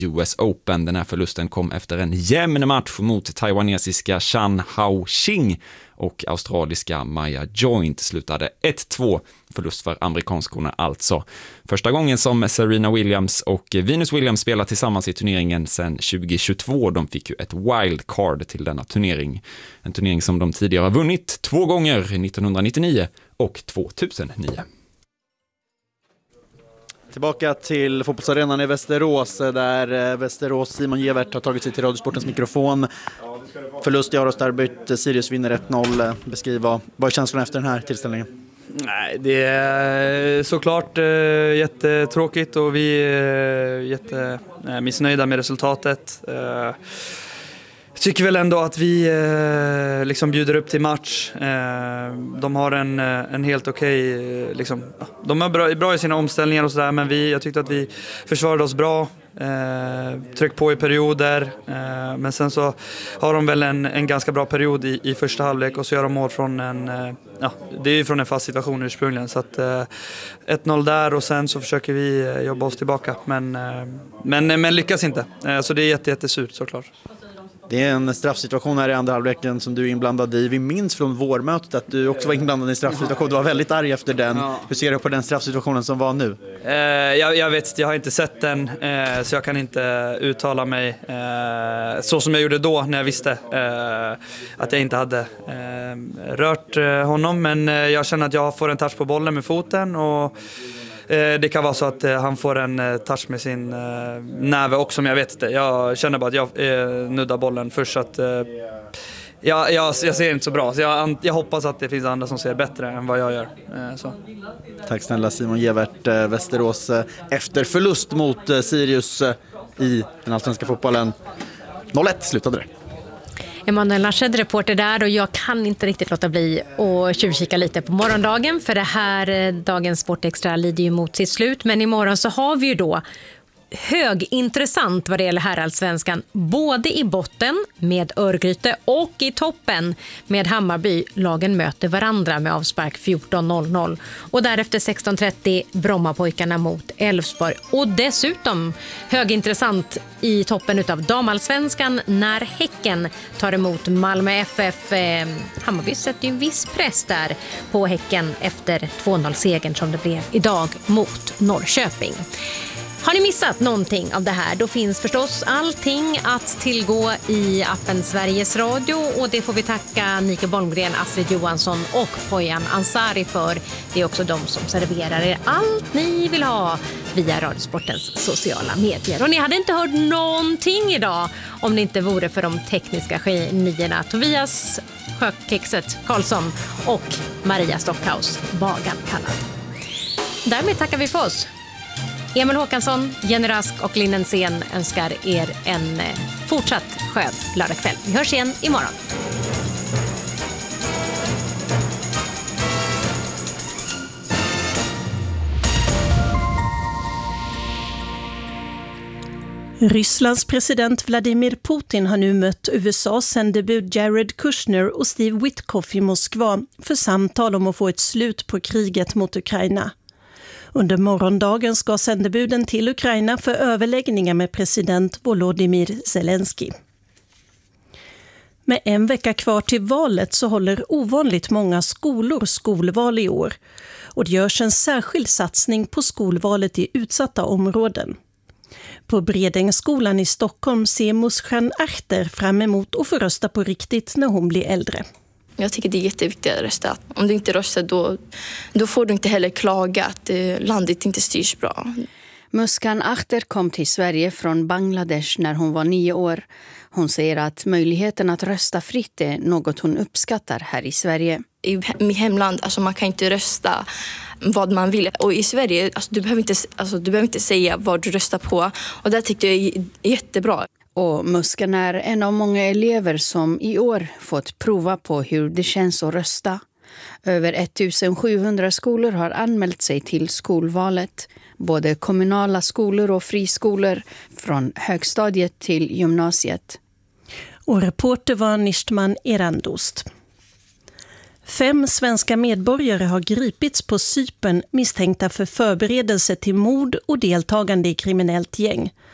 US Open. Den här förlusten kom efter en jämn match mot taiwanesiska Chan Hao Qing och australiska Maya Joint. Slutade 1-2, förlust för amerikanskorna alltså. Första gången som Serena Williams och Venus Williams spelar tillsammans i turneringen sedan 2022. De fick ju ett wildcard till denna turnering. En turnering som de tidigare har vunnit 2 gånger, 1999 och 2009. Tillbaka till fotbollsarenan i Västerås, där Västerås Simon Gevert har tagit sig till Radiosportens mikrofon. Förlust i Aros-derbyt, Sirius vinner 1-0. Beskriv vad är känslan efter den här tillställningen? Nej, det är såklart jättetråkigt och vi är jättemissnöjda med resultatet. Jag tycker väl ändå att vi liksom bjuder upp till match. De har en helt okej, liksom, de är bra i sina omställningar och sådär, men jag tyckte att vi försvarade oss bra. Tryck på i perioder, men sen så har de väl en ganska bra period i första halvlek och så gör de mål från det är ju från en fast situation ursprungligen, så att 1-0 där och sen så försöker vi jobba oss tillbaka, men lyckas inte, så det är jättesurt såklart. Det är en straffsituation här i andra halvleken som du är inblandad i. Vi minns från vårmötet att du också var inblandad i en straffsituation. Du var väldigt arg efter den. Ja. Hur ser du på den straffsituationen som var nu? Jag har inte sett den, så jag kan inte uttala mig så som jag gjorde då när jag visste att jag inte hade rört honom. Men jag känner att jag får en touch på bollen med foten och det kan vara så att han får en touch med sin näve också, men jag vet inte. Jag känner bara att jag nuddar bollen först, så att jag ser inte så bra. Så jag hoppas att det finns andra som ser bättre än vad jag gör. Så. Tack snälla Simon Gevert, Västerås efter förlust mot Sirius i den allsvenska fotbollen. 0-1 slutade det. Emanuel Larsed, reporter där, och jag kan inte riktigt låta bli att tjuvkika lite på morgondagen, för det här dagens Sportextra lider ju mot sitt slut, men imorgon så har vi ju då högintressant vad det gäller herrallsvenskan, både i botten med Örgryte och i toppen med Hammarby. Lagen möter varandra med avspark 14:00 och därefter 16:30 Brommapojkarna mot Elfsborg. Och dessutom högintressant i toppen utav damallsvenskan när Häcken tar emot Malmö FF. Hammarby sätter ju en viss press där på Häcken efter 2-0-segern som det blev idag mot Norrköping. Har ni missat någonting av det här, då finns förstås allting att tillgå i appen Sveriges Radio, och det får vi tacka Nike Bolmgren, Astrid Johansson och Poyan Ansari för. Det är också de som serverar er allt ni vill ha via Radiosportens sociala medier. Och ni hade inte hört någonting idag om det inte vore för de tekniska genierna Tobias Sjökexet Karlsson och Maria Stockhaus, Bagan kallad. Därmed tackar vi för oss. Emil Håkansson, Jenny Rask och Linnen Sen önskar er en fortsatt skön lördagkväll. Vi hörs igen imorgon. Rysslands president Vladimir Putin har nu mött USAs sändebud Jared Kushner och Steve Witkoff i Moskva för samtal om att få ett slut på kriget mot Ukraina. Under morgondagen ska sändebuden till Ukraina för överläggningar med president Volodymyr Zelensky. Med en vecka kvar till valet så håller ovanligt många skolor skolval i år. Och det görs en särskild satsning på skolvalet i utsatta områden. På Bredängsskolan i Stockholm ser Muskan Achter fram emot att få rösta på riktigt när hon blir äldre. Jag tycker det är jätteviktigt att rösta. Om du inte röstar då får du inte heller klaga att landet inte styrs bra. Muskan Achter kom till Sverige från Bangladesh när hon var 9 år. Hon säger att möjligheten att rösta fritt är något hon uppskattar här i Sverige. I mitt hemland, alltså man kan inte rösta vad man vill. Och i Sverige, alltså du behöver inte säga vad du röstar på. Och det tyckte jag är jättebra. Och Muskan är en av många elever som i år fått prova på hur det känns att rösta. Över 1700 skolor har anmält sig till skolvalet. Både kommunala skolor och friskolor från högstadiet till gymnasiet. Och reporter var Nishtman Erandost. 5 svenska medborgare har gripits på Cypern misstänkta för förberedelse till mord och deltagande i kriminellt gäng.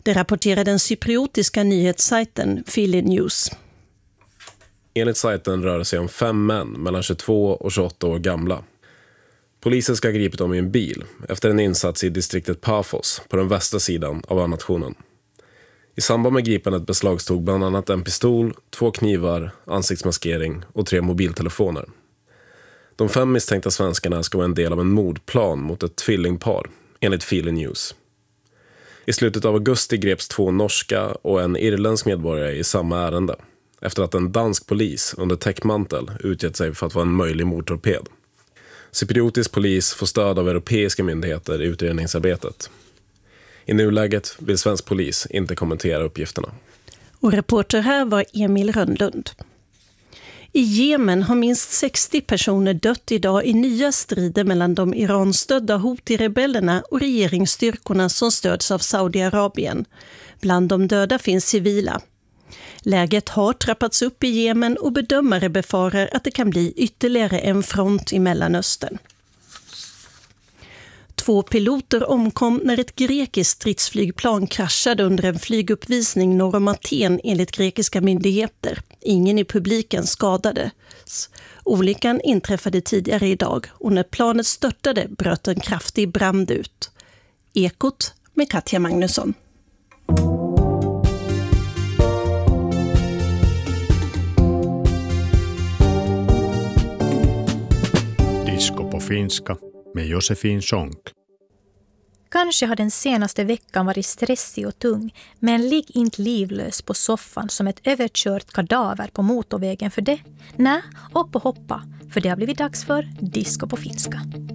Det rapporterar den cypriotiska nyhetssajten Philly News. Enligt sajten rör det sig om 5 män mellan 22 och 28 år gamla. Polisen ska ha gripit dem i en bil efter en insats i distriktet Paphos på den västra sidan av nationen. I samband med gripandet beslagstog bland annat en pistol, 2 knivar, ansiktsmaskering och 3 mobiltelefoner. De 5 misstänkta svenskarna ska vara en del av en mordplan mot ett tvillingpar, enligt Philly News. I slutet av augusti greps 2 norska och en irländsk medborgare i samma ärende, efter att en dansk polis under täckmantel utgett sig för att vara en möjlig mordtorped. Cypriotisk polis får stöd av europeiska myndigheter i utredningsarbetet. I nuläget vill svensk polis inte kommentera uppgifterna. Och reporter här var Emil Rönnlund. I Jemen har minst 60 personer dött idag i nya strider mellan de Iran-stödda Houthi-rebellerna och regeringsstyrkorna som stöds av Saudiarabien. Bland de döda finns civila. Läget har trappats upp i Jemen och bedömare befarar att det kan bli ytterligare en front i Mellanöstern. 2 piloter omkom när ett grekiskt stridsflygplan kraschade under en flyguppvisning norr om Aten enligt grekiska myndigheter. Ingen i publiken skadades. Olyckan inträffade tidigare idag och när planet störtade bröt en kraftig brand ut. Ekot med Katja Magnusson. Disco på finska med Josefin Sonck. Kanske har den senaste veckan varit stressig och tung, men ligg inte livlös på soffan som ett överkört kadaver på motorvägen för det. Nej, upp och hoppa, för det har blivit dags för Disco på finska.